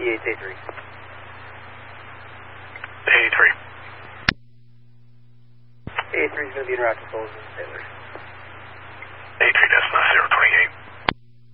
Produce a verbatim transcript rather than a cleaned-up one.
eight A three. A three. A three is going to be interactive souls and sailors.